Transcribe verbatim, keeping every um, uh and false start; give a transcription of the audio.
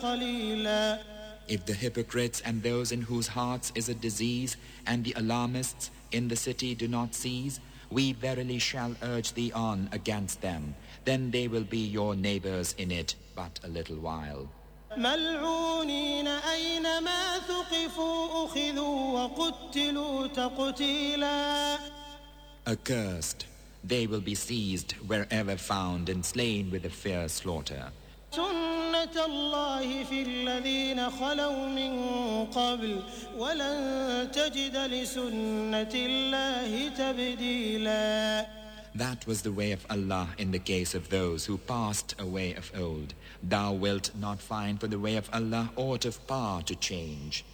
قليلا. If the hypocrites and those in whose hearts is a disease and the alarmists in the city do not cease, we verily shall urge thee on against them. Then they will be your neighbors in it but a little while. ملعونين أينما ثقفوا أخذوا وقتلوا تقتيلا. Accursed, they will be seized wherever found and slain with a fierce slaughter. سنة الله في الذين خلوا من قبل ولن تجد لسنة الله تبديلا. That was the way of Allah in the case of those who passed away of old. Thou wilt not find for the way of Allah aught of power to change.